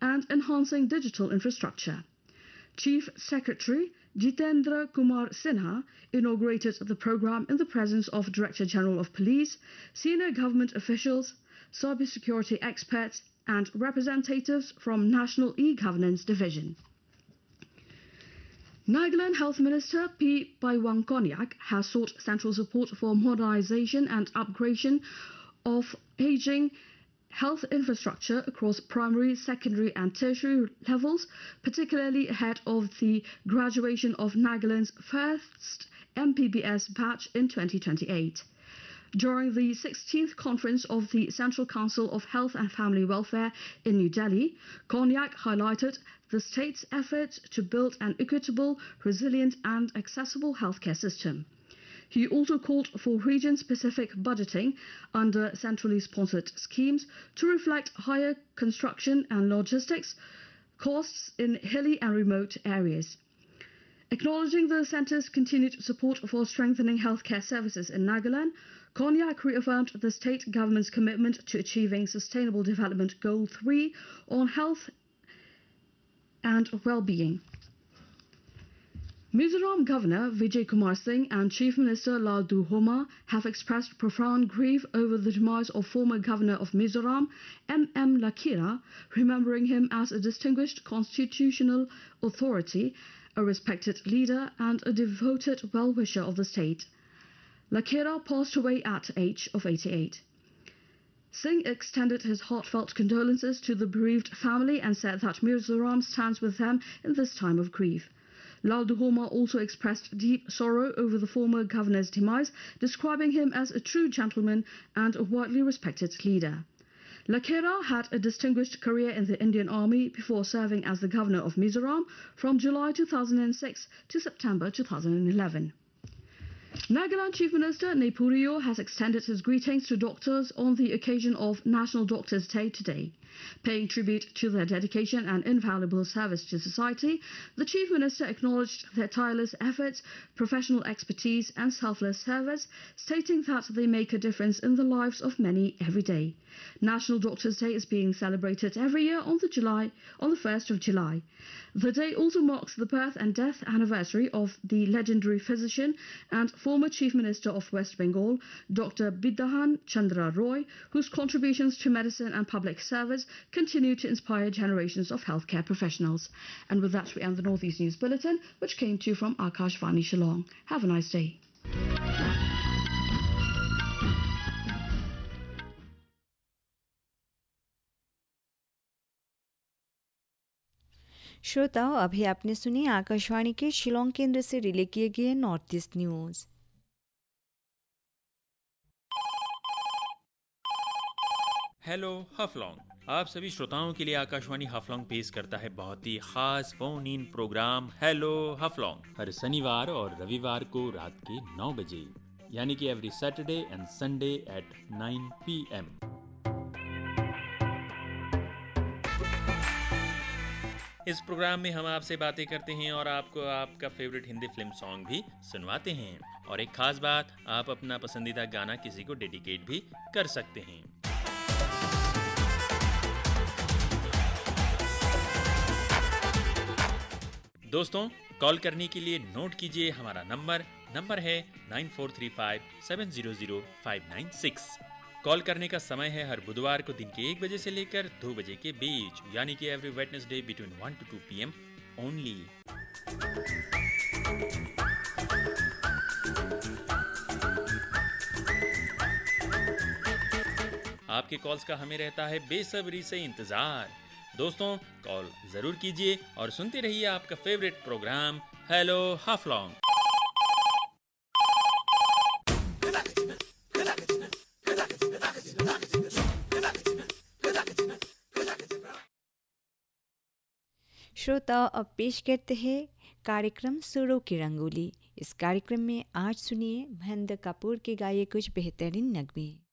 and enhancing digital infrastructure. Chief Secretary Jitendra Kumar Sinha inaugurated the program in the presence of Director General of Police, senior government officials, cybersecurity experts, and representatives from National E-Governance Division. Nagaland Health Minister P. Paiwang Konyak has sought central support for modernization and upgradation of aging health infrastructure across primary, secondary and tertiary levels, particularly ahead of the graduation of Nagaland's first MPBS batch in 2028. During the 16th conference of the Central Council of Health and Family Welfare in New Delhi, Konyak highlighted the state's efforts to build an equitable, resilient and accessible healthcare system. He also called for region-specific budgeting under centrally sponsored schemes to reflect higher construction and logistics costs in hilly and remote areas. Acknowledging the centre's continued support for strengthening healthcare services in Nagaland, Konyak reaffirmed the state government's commitment to achieving Sustainable Development Goal 3 on health and well-being. Mizoram Governor Vijay Kumar Singh and Chief Minister Laldu Homa have expressed profound grief over the demise of former Governor of Mizoram, M.M. Lakira, remembering him as a distinguished constitutional authority, a respected leader and a devoted well-wisher of the state. Lakira passed away at the age of 88. Singh extended his heartfelt condolences to the bereaved family and said that Mizoram stands with them in this time of grief. Laldu Homa also expressed deep sorrow over the former governor's demise, describing him as a true gentleman and a widely respected leader. Lakira had a distinguished career in the Indian Army before serving as the governor of Mizoram from July 2006 to September 2011. Nagaland Chief Minister Neipuriyo has extended his greetings to doctors on the occasion of National Doctors' Day today. Paying tribute to their dedication and invaluable service to society, the Chief Minister acknowledged their tireless efforts, professional expertise and selfless service, stating that they make a difference in the lives of many every day. National Doctors' Day is being celebrated every year on the 1st of July. The day also marks the birth and death anniversary of the legendary physician and former Chief Minister of West Bengal, Dr. Bidyahan Chandra Roy, whose contributions to medicine and public service continue to inspire generations of healthcare professionals. And with that, we end the Northeast News Bulletin, which came to you from Akashvani Shillong. Have a nice day. श्रोताओं, अभी आपने सुनी आकाशवाणी के शिलोंग केंद्र से relay किए गए north east news. Hello हफलॉन्ग, आप सभी श्रोताओं के लिए आकाशवाणी हफलॉन्ग पेश करता है बहुत ही खास फोन इन प्रोग्राम हेलो हफलॉन्ग हर शनिवार और रविवार को रात के 9 बजे, यानी कि every Saturday and Sunday eight 9 PM। इस प्रोग्राम में हम आपसे बातें करते हैं और आपको आपका फेवरेट हिंदी फिल्म सॉन्ग भी सुनवाते हैं। और एक खास बात, आप अपना पसंदीदा गाना किसी को डेडिकेट भी कर सकते हैं। दोस्तों, कॉल करने के लिए नोट कीजिए हमारा नंबर है 9435700596। कॉल करने का समय है हर बुधवार को दिन के 1 बजे से लेकर 2 बजे के बीच, यानी कि every Wednesday between 1 to 2 PM only. आपके कॉल्स का हमें रहता है बेसब्री से इंतजार। दोस्तों, कॉल जरूर कीजिए और सुनते रहिए आपका फेवरेट प्रोग्राम हेलो हफलॉन्ग। श्रोताओं, अब पेश करते हैं कार्यक्रम सुरों की रंगोली। इस कार्यक्रम में आज सुनिए महेंद्र कपूर के गाए कुछ बेहतरीन नगमे।